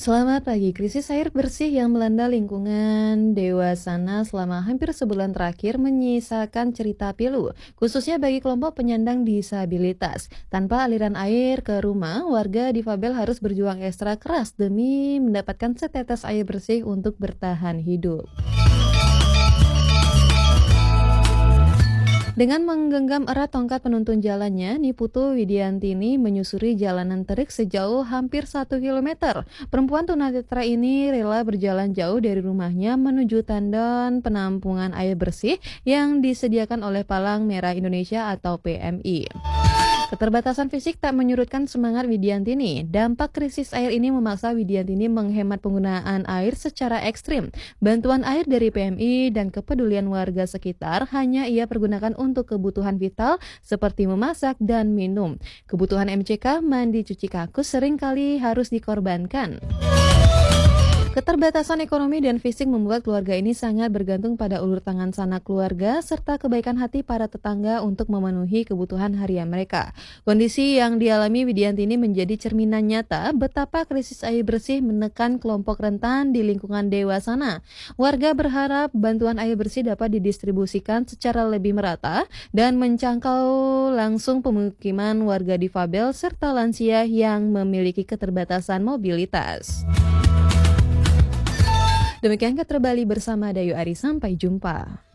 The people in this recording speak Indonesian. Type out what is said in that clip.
Selamat pagi. Krisis air bersih yang melanda lingkungan Dewasana selama hampir sebulan terakhir menyisakan cerita pilu, khususnya bagi kelompok penyandang disabilitas. Tanpa aliran air ke rumah, warga difabel harus berjuang ekstra keras demi mendapatkan setetes air bersih untuk bertahan hidup. Dengan menggenggam erat tongkat penuntun jalannya, Niputu Widiantini menyusuri jalanan terik sejauh hampir 1 kilometer. Perempuan tunanetra ini rela berjalan jauh dari rumahnya menuju tandon penampungan air bersih yang disediakan oleh Palang Merah Indonesia atau PMI. Keterbatasan fisik tak menyurutkan semangat Widiantini. Dampak krisis air ini memaksa Widiantini menghemat penggunaan air secara ekstrim. Bantuan air dari PMI dan kepedulian warga sekitar hanya ia pergunakan untuk kebutuhan vital seperti memasak dan minum. Kebutuhan MCK, mandi cuci kakus seringkali harus dikorbankan. Keterbatasan ekonomi dan fisik membuat keluarga ini sangat bergantung pada ulur tangan sanak keluarga serta kebaikan hati para tetangga untuk memenuhi kebutuhan harian mereka. Kondisi yang dialami Widiantini menjadi cerminan nyata betapa krisis air bersih menekan kelompok rentan di lingkungan Dewasana. Warga berharap bantuan air bersih dapat didistribusikan secara lebih merata dan menjangkau langsung pemukiman warga difabel serta lansia yang memiliki keterbatasan mobilitas. Demikian Kak Terbali bersama Dayu Ari, sampai jumpa.